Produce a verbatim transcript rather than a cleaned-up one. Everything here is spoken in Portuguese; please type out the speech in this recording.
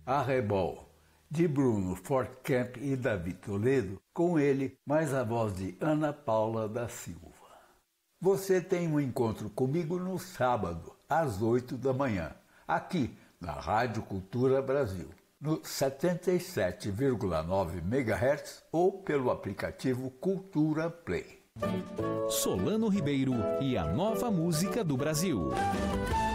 Arrebol, de Bruno Fortcamp e Davi Toledo, com ele, mais a voz de Ana Paula da Silva. Você tem um encontro comigo no sábado, às oito da manhã, aqui na Rádio Cultura Brasil, no setenta e sete vírgula nove megahertz ou pelo aplicativo Cultura Play. Solano Ribeiro e a nova música do Brasil.